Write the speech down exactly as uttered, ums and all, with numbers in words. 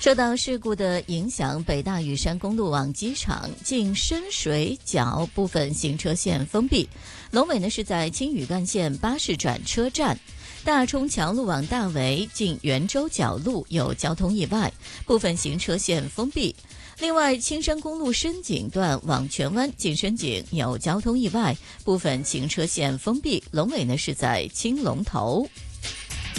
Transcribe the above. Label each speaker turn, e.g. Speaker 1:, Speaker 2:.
Speaker 1: 受到事故的影响，北大屿山公路往机场近深水角部分行车线封闭。龙尾呢是在青屿干线巴士转车站。大冲桥路往大围近圆洲角路有交通意外，部分行车线封闭。另外，青山公路深井段往荃湾进深井有交通意外，部分行车线封闭。龙尾呢是在青龙头。